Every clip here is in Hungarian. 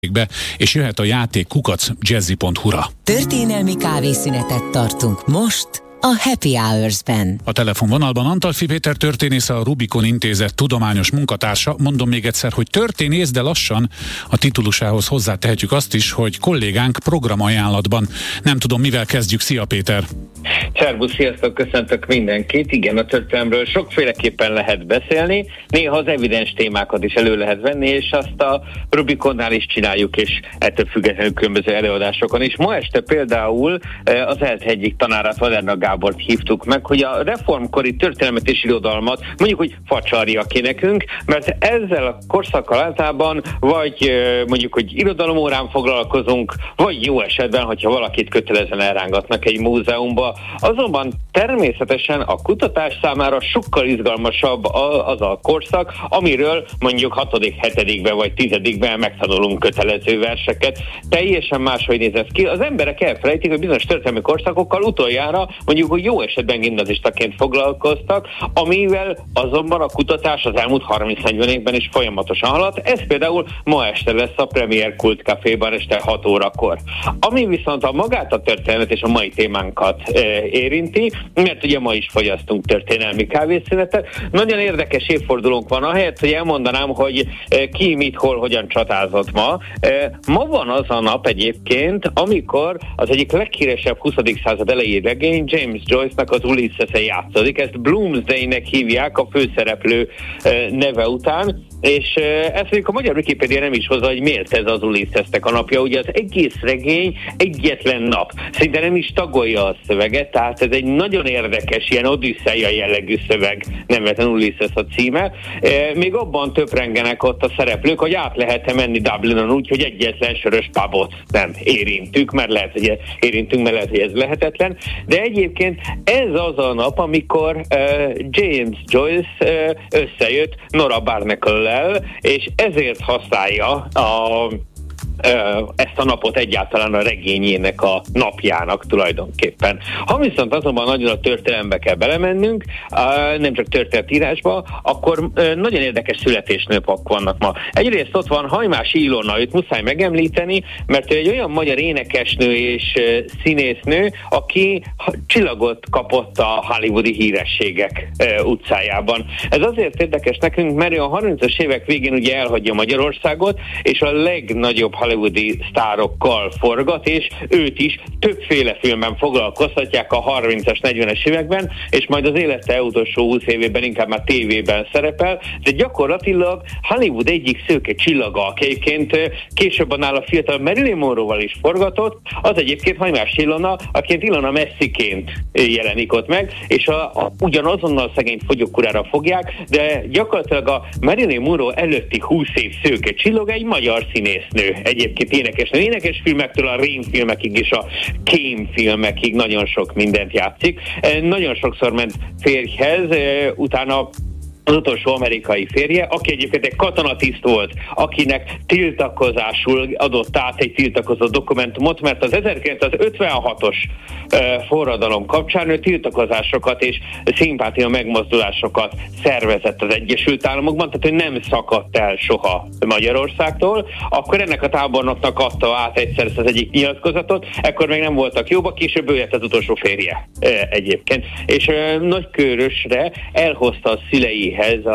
be, és jöhet a játék @jazzy.hu-ra. Történelmi kávészünetet tartunk most a Happy Hours-ben. A telefonvonalban Antalffy Péter történész, a Rubikon Intézet tudományos munkatársa. Mondom még egyszer, hogy történész, de lassan a titulusához hozzátehetjük azt is, hogy kollégánk programajánlatban. Nem tudom, mivel kezdjük. Szia, Péter! Szervusz, sziasztok, köszöntök mindenkit. Igen, a történelemről sokféleképpen lehet beszélni, néha az evidens témákat is elő lehet venni, és azt a Rubikonnál is csináljuk, és ettől függetlenül különböző előadásokon is. Ma este például az ELTE egyik tanárát, Valerna Gábort hívtuk meg, hogy a reformkori történelmet és irodalmat mondjuk, hogy facsarja ki nekünk, mert ezzel a korszakkal általában vagy mondjuk, hogy irodalomórán foglalkozunk, vagy jó esetben, hogyha valakit kötelezően elrángatnak egy múzeumba. Azonban természetesen a kutatás számára sokkal izgalmasabb az a korszak, amiről mondjuk 6., 7. vagy 10. megtanulunk kötelező verseket. Teljesen máshogy néz ez ki. Az emberek elfelejtik, hogy bizonyos történelmi korszakokkal utoljára mondjuk, hogy jó esetben gimnazistaként foglalkoztak, amivel azonban a kutatás az elmúlt 30-40 évben is folyamatosan haladt. Ez például ma este lesz a Premier Kult Caféban este 6 órakor. Ami viszont a magát a történetet és a mai témánkat érinti, mert ugye ma is fogyasztunk történelmi kávészünetet. Nagyon érdekes évfordulónk van, ahelyett, hogy elmondanám, hogy ki, mit, hol, hogyan csatázott ma. Ma van az a nap egyébként, amikor az egyik leghíresebb 20. század elejé regény James Joyce-nak az Ulysses-e játszódik. Ezt Bloomsday-nek hívják a főszereplő neve után, és ezt mondjuk a magyar Wikipédia nem is hozza, hogy miért ez az Ulyssesnek a napja. Ugye az egész regény egyetlen nap. Szinte nem is tagolja a szöveget, tehát ez egy nagyon érdekes, ilyen odüsszeia jellegű szöveg, nem véletlenül Ulysses a címe. Még abban töprengenek ott a szereplők, hogy át lehet-e menni Dublinon úgy, hogy egyetlen sörös pubot nem érintünk, mert lehet, hogy ez lehetetlen. De egyébként ez az a nap, amikor James Joyce összejött Nora Barnacle-lel, és ezért használja ezt a napot egyáltalán a regényének a napjának tulajdonképpen. Ha viszont azonban nagyon a történelembe kell belemennünk, nem csak történetírásba, akkor nagyon érdekes születésnőpok vannak ma. Egyrészt ott van Hajmási Ilona, őt muszáj megemlíteni, mert ő egy olyan magyar énekesnő és színésznő, aki csillagot kapott a hollywoodi hírességek utcájában. Ez azért érdekes nekünk, mert ő a 30-as évek végén ugye elhagyja Magyarországot, és a legnagyobb hollywoodi sztárokkal forgat, és őt is többféle filmben foglalkoztatják a 30-as, 40-es években, és majd az élete utolsó 20 évében inkább már tévében szerepel, de gyakorlatilag Hollywood egyik szőke csillaga, aki egyébként később annál a fiatal Marilyn Monroe-val is forgatott, az egyébként Hajmási Ilona, aként Ilona Messiként jelenik ott meg, és ugyanazonnal szegényt fogyókurára fogják, de gyakorlatilag a Marilyn Monroe előtti 20 év szőke csillag egy magyar színésznő. Egyébként énekes filmektől a Rém filmekig és a Kém filmekig nagyon sok mindent játszik. Nagyon sokszor ment férjhez, utána az utolsó amerikai férje, aki egyébként egy katonatiszt volt, akinek tiltakozásul adott át egy tiltakozó dokumentumot, mert az 1956-os forradalom kapcsán ő tiltakozásokat és szimpátia megmozdulásokat szervezett az Egyesült Államokban, tehát ő nem szakadt el soha Magyarországtól, akkor ennek a tábornoknak adta át egyszer ezt az egyik nyilatkozatot, ekkor még nem voltak jóba, később ő lett az utolsó férje egyébként. És Nagykőrösre elhozta a szüleihez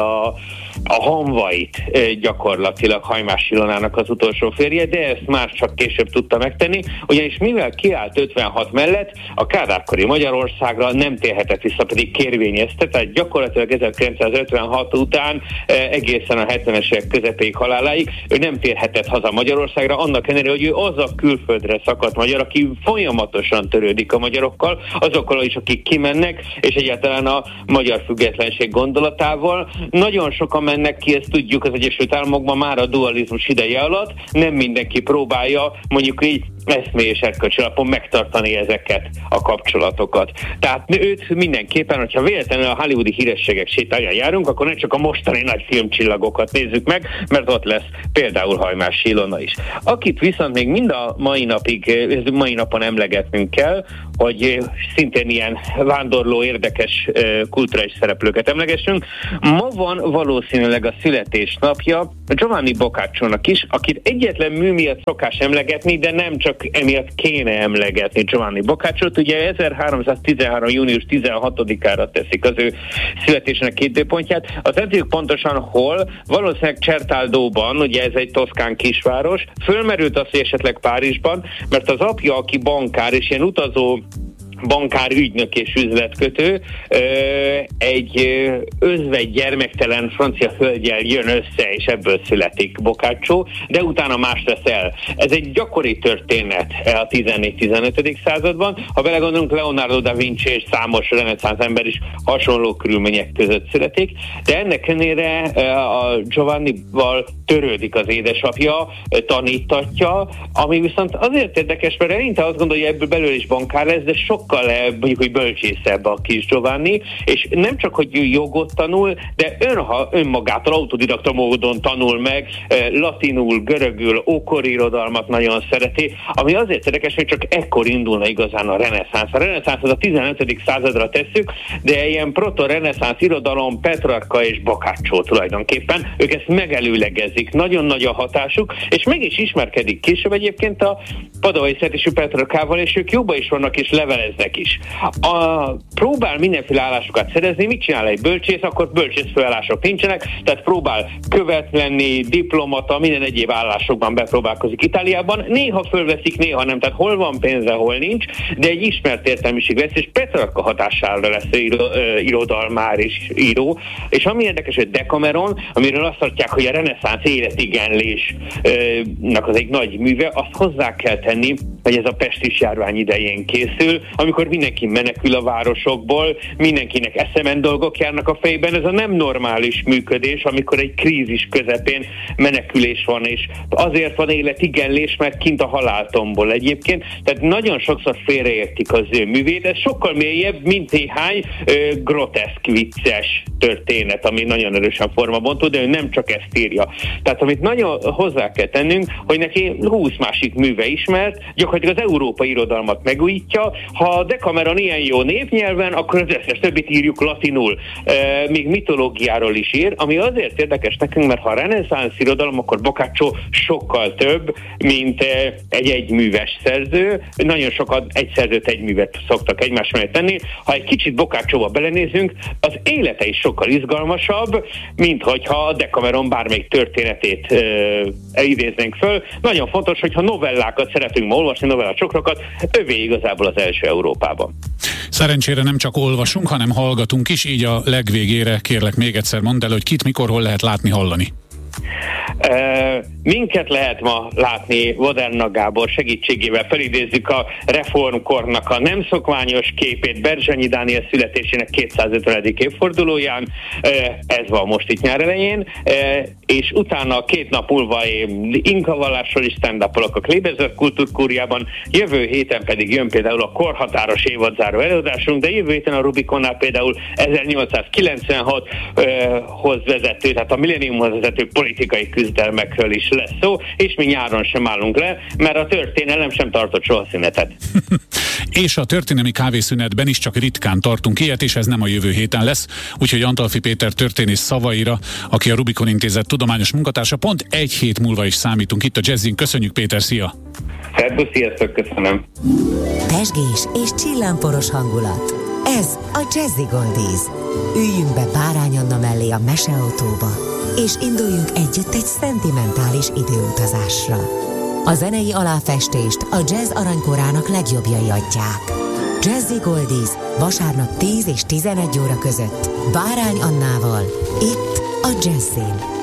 a hamvait gyakorlatilag Hajmási Ilonának az utolsó férje, de ezt már csak később tudta megtenni, ugyanis mivel kiállt 56 mellett, a kádárkori Magyarországra nem térhetett vissza, pedig kérvényezte, tehát gyakorlatilag 1956 után egészen a 70-es évek közepéig haláláig ő nem térhetett haza Magyarországra, annak ellenére, hogy ő az a külföldre szakadt magyar, aki folyamatosan törődik a magyarokkal, azokkal is, akik kimennek, és egyáltalán a magyar függetlenség gondolatával. Nagyon sokan mennek ki, ezt tudjuk az Egyesült Államokban már a dualizmus ideje alatt, nem mindenki próbálja mondjuk így eszmé és erkölcsi alapon megtartani ezeket a kapcsolatokat. Tehát őt mindenképpen, hogyha véletlenül a hollywoodi hírességek sétáján járunk, akkor nem csak a mostani nagy filmcsillagokat nézzük meg, mert ott lesz például Hajmás Ilona is. Akit viszont még mind a mai napon emlegetnünk kell, hogy szintén ilyen vándorló, érdekes kulturális szereplőket emlegessünk. Ma van valószínűleg a születésnapja Giovanni Boccacciónak is, akit egyetlen mű miatt szokás emlegetni, de nem csak emiatt kéne emlegetni Giovanni Boccacciót. Ugye 1313. június 16-ára teszik az ő születésének időpontját. Az eddig pontosan hol? Valószínűleg Certaldóban, ugye ez egy toszkán kisváros. Fölmerült az, hogy esetleg Párizsban, mert az apja, aki bankár és ilyen utazó bankár, ügynök és üzletkötő, egy özvegy gyermektelen francia hölgyel jön össze, és ebből születik Boccaccio, de utána más lesz el. Ez egy gyakori történet a 14-15. században. Ha belegondolunk, Leonardo da Vinci és számos reneszánsz ember is hasonló körülmények között születik, de ennek ellenére a Giovannival törődik az édesapja, tanítatja, ami viszont azért érdekes, mert eleinte azt gondolja, hogy ebből belőle is bankár lesz, de sokkal mondjuk, hogy bölcsészebb a kis Giovanni, és nem csak, hogy jogot tanul, de önmagától autodidakta módon tanul meg, latinul, görögül, ókori irodalmat nagyon szereti, ami azért érdekes, hogy csak ekkor indulna igazán a reneszánsz. A reneszánsz az a 15. századra tesszük, de ilyen proto-reneszánsz irodalom, Petrarca és Boccaccio tulajdonképpen, ők ezt megelőlegezik, nagyon nagy a hatásuk, és meg is ismerkedik később egyébként a padovai születésű Petrarcával, és ők jobban is vannak, és leveleznek is. Próbál mindenféle állásokat szerezni, mit csinál egy bölcsész, akkor bölcsész főállások nincsenek, tehát próbál követ lenni, diplomata, minden egyéb állásokban bepróbálkozik Itáliában, néha fölveszik, néha nem, tehát hol van pénze, hol nincs, de egy ismert értelmiség lesz, és Petrarca hatására lesz irodalmár és író, és ami érdekes, hogy Decameron, amiről azt mondják, hogy a reneszánsz életigenlésnek az egy nagy műve, azt hozzá kell tenni, hogy ez a pestis járvány idején készül, amikor mindenki menekül a városokból, mindenkinek eszemen dolgok járnak a fejben, ez a nem normális működés, amikor egy krízis közepén menekülés van, és azért van életigenlés, mert kint a haláltomból egyébként, tehát nagyon sokszor félreértik az ő művét, ez sokkal mélyebb, mint néhány groteszk, vicces történet, ami nagyon erősen formabontó, de ő nem csak ezt írja. Tehát amit nagyon hozzá kell tennünk, hogy neki 20 másik műve ismert, gyakorlatilag az európai irodalmat megújítja. Ha a Decameron ilyen jó népnyelven, akkor az összes többit írjuk latinul. Még mitológiáról is ír, ami azért érdekes nekünk, mert ha a reneszánsz irodalom, akkor Boccaccio sokkal több, mint egy egyműves szerző. Nagyon sokat egy szerzőt, egy művet szoktak egymás mellé tenni. Ha egy kicsit Boccaccióba belenézünk, az élete is sokkal izgalmasabb, mint hogyha a Decameron bármelyik történetét idéznénk föl. Nagyon fontos, hogyha novellákat szeretünk ma olvasni, novellacsokrokat, övé igazából az első Európában. Szerencsére nem csak olvasunk, hanem hallgatunk is, így a legvégére kérlek még egyszer mondd el, hogy kit, mikor, hol lehet látni, hallani. Minket lehet ma látni Voderna Gábor segítségével, felidézzük a reformkornak a nem szokványos képét Berzsenyi Dániel születésének 250. évfordulóján, ez van most itt nyár elején, és utána 2 nap múlva inkavallásról is stand-upolok a Klebezer Kultúrkúriában, jövő héten pedig jön például a korhatáros évadzáró előadásunk, de jövő héten a Rubikonnál például 1896-hoz vezető, tehát a millenniumhoz vezető politikai küzdelmekről is lesz szó, és mi nyáron sem állunk le, mert a történelem sem tartott soha szünetet. És a történelmi kávészünetben is csak ritkán tartunk ilyet, és ez nem a jövő héten lesz, úgyhogy Antalffy Péter történész szavaira, aki a Rubikon Intézet tudományos munkatársa, pont egy hét múlva is számítunk itt a Jazzin. Köszönjük, Péter, szia! Szervusz, sziasztok, köszönöm! Pezsgés és csillámporos hangulat. Ez a Jazzy Goldies. Üljünk be Bárány Anna mellé a meseautóba, és induljunk együtt egy szentimentális időutazásra. A zenei aláfestést a jazz aranykorának legjobbjai adják. Jazzy Goldies vasárnap 10 és 11 óra között Bárány Annával, itt a Jazzin.